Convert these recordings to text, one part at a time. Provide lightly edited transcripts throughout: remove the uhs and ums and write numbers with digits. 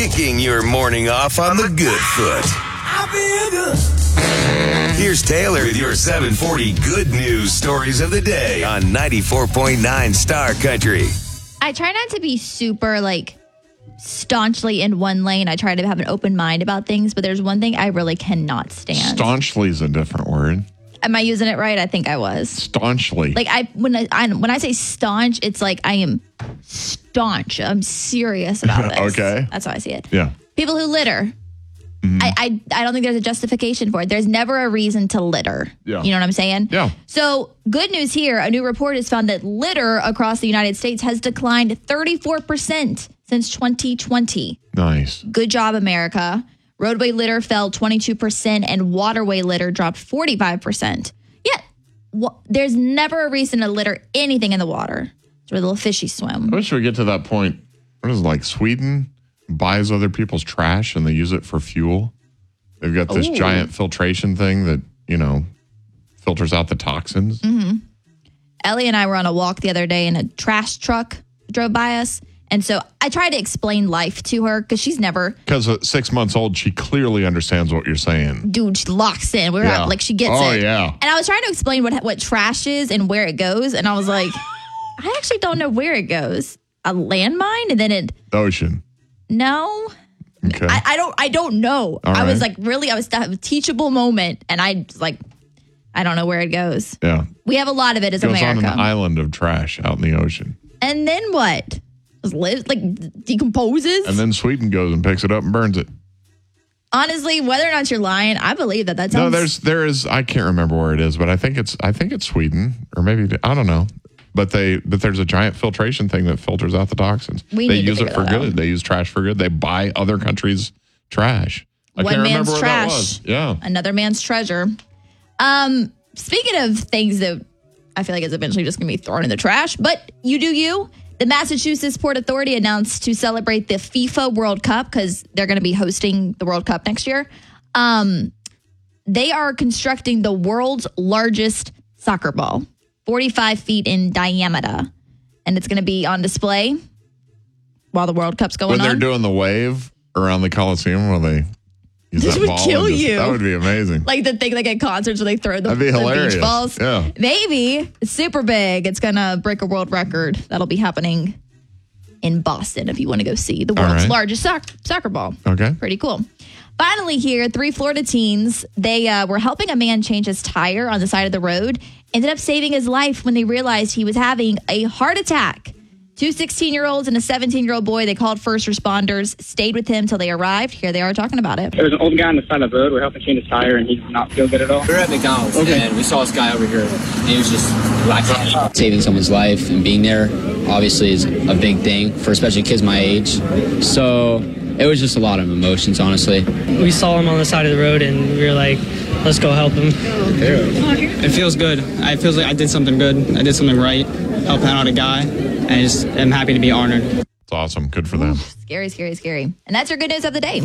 kicking your morning off on the good foot. I feel good. Here's Taylor with your 740 good news stories of the day on 94.9 Star Country. I try not to be super, staunchly in one lane. I try to have an open mind about things, but there's one thing I really cannot stand. Staunchly is a different word. Am I using it right? I think I was. Staunchly. When I say staunch, it's like I am staunch. I'm serious about this. Okay. That's how I see it. Yeah. People who litter. Mm-hmm. I don't think there's a justification for it. There's never a reason to litter. Yeah. You know what I'm saying? Yeah. So good news here. A new report has found that litter across the United States has declined 34% since 2020. Nice. Good job, America. Roadway litter fell 22% and waterway litter dropped 45%. Yet, there's never a reason to litter anything in the water. It's where the little fishies swim. I wish we get to that point. What is it, Sweden buys other people's trash and they use it for fuel? They've got this giant filtration thing that, filters out the toxins. Mm-hmm. Ellie and I were on a walk the other day and a trash truck drove by us. And so I tried to explain life to her because she's never... Because at 6 months old, she clearly understands what you're saying. Dude, she locks in. We're out, she gets it. Oh, yeah. And I was trying to explain what trash is and where it goes. And I was like, I actually don't know where it goes. A landmine? And then The ocean. No. Okay. I don't know. All I was right. I was a teachable moment. And I was like, I don't know where it goes. Yeah. We have a lot of it as It goes America. on an island of trash out in the ocean. And then what? Lives, decomposes. And then Sweden goes and picks it up and burns it. Honestly, whether or not you're lying, I believe that sounds... No, there is. I can't remember where it is, but I think it's Sweden, or maybe I don't know. But there's a giant filtration thing that filters out the toxins. They use it for that good. out. They use trash for good. They buy other countries' trash. I One can't man's remember where trash. that was. Yeah. Another man's treasure. Speaking of things that I feel like is eventually just going to be thrown in the trash, but you do you. The Massachusetts Port Authority announced to celebrate the FIFA World Cup because they're going to be hosting the World Cup next year. They are constructing the world's largest soccer ball, 45 feet in diameter, and it's going to be on display while the World Cup's going on. When they're doing the wave around the Coliseum, will they use This that would ball kill and you. That would be amazing. Like the thing at concerts where they throw the, That'd be the hilarious. beach balls. Yeah. Maybe. It's super big. It's going to break a world record. That'll be happening in Boston if you want to go see the world's largest soccer ball. Okay. Pretty cool. Finally here, 3 Florida teens, they were helping a man change his tire on the side of the road, ended up saving his life when they realized he was having a heart attack. 2 16-year-olds and a 17-year-old boy, they called first responders, stayed with him till they arrived. Here they are talking about it. There was an old guy on the side of the road. We're helping change his tire, and he did not feel good at all. We were at McDonald's, and we saw this guy over here, and he was just relaxing. Saving someone's life and being there, obviously, is a big thing for especially kids my age. So it was just a lot of emotions, honestly. We saw him on the side of the road, and we were like, let's go help him. It feels good. It feels like I did something good. I did something right, helping out a guy, and I just am happy to be honored. It's awesome. Good for them. Scary, scary, scary. And that's your good news of the day.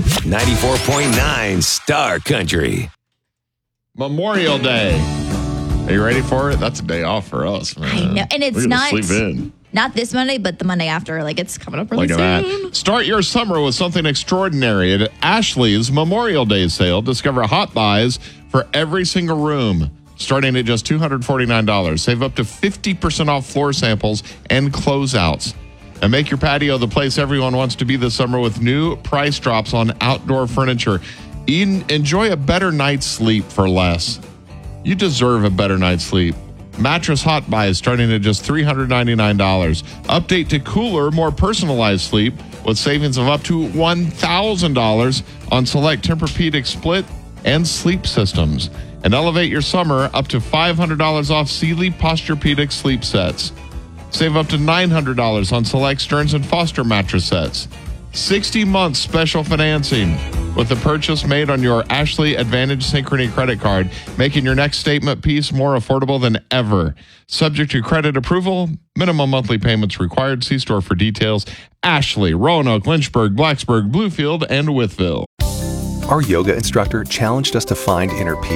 94.9 Star Country. Memorial Day. Are you ready for it? That's a day off for us, man. I know. And it's We're gonna not... sleep in. Not this Monday, but the Monday after. It's coming up really Look at soon. that. Start your summer with something extraordinary at Ashley's Memorial Day sale. Discover hot buys for every single room, starting at just $249. Save up to 50% off floor samples and closeouts. And make your patio the place everyone wants to be this summer with new price drops on outdoor furniture. Enjoy a better night's sleep for less. You deserve a better night's sleep. Mattress hot buys starting at just $399. Update to cooler, more personalized sleep with savings of up to $1,000 on select Tempur-Pedic split and sleep systems. And elevate your summer up to $500 off Sealy Posturepedic sleep sets. Save up to $900 on select Stearns & Foster mattress sets. 60 months special financing with the purchase made on your Ashley Advantage Synchrony credit card, making your next statement piece more affordable than ever. Subject to credit approval, minimum monthly payments required. See store for details. Ashley, Roanoke, Lynchburg, Blacksburg, Bluefield, and Wytheville. Our yoga instructor challenged us to find inner peace.